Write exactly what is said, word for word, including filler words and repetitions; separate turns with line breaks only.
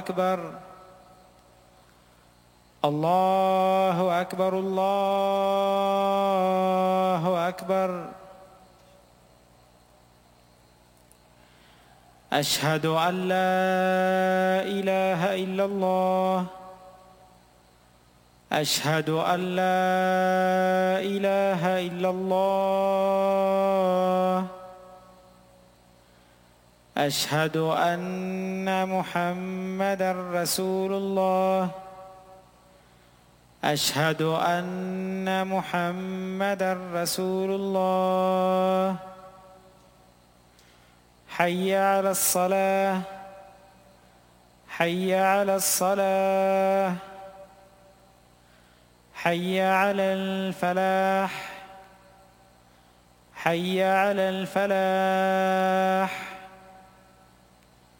أكبر الله أكبر الله أكبر. أشهد أن لا إله إلا الله أشهد أن لا إله إلا الله أشهد أن محمدًا رسول الله أشهد أن محمدًا رسول الله. حي على الصلاة حي على الصلاة حي على الفلاح حي على الفلاح.